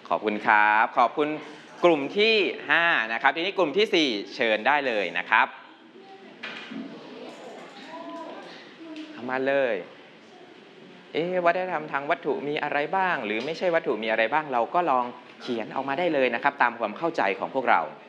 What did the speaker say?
ขอบคุณครับขอบคุณกลุ่มที่5นะครับทีนี้กลุ่มที่4เชิญได้เลยนะครับเอามาเลยวัฒนธรรมทางวัตถุมีอะไรบ้างหรือไม่ใช่วัตถุมีอะไรบ้างเราก็ลองเขียนออกมาได้เลยนะครับตามความเข้าใจของพวกเรา